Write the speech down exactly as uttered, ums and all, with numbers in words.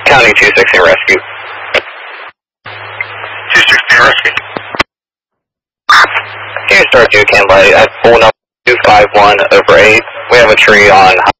County two sixty rescue. two sixty rescue. Can you start two can by at full number two five one over eight? We have a tree on